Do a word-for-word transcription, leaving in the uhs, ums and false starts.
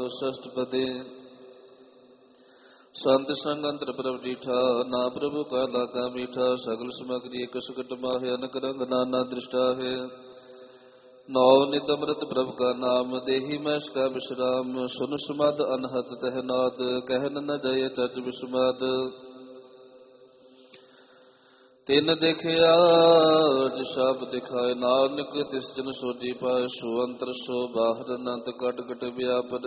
षष्ठपदे। संत संग अंतर प्रभ डीठा, ना प्रभु का लागा मीठा। सगल समग्री एक सुकट माहे, अनक रंग नाना दृष्टा है। नौ नित अमृत प्रभु का नाम, देहि मैं इसका विश्राम। सुन सुमद अनहत तह नाद, कहन न जय तज विस्मद। तिन देखिया जिस आप दिखाए, नानक तिस जन सोजी पाए। सो अंतर सो बाहर, अनंत कट कट व्यापन।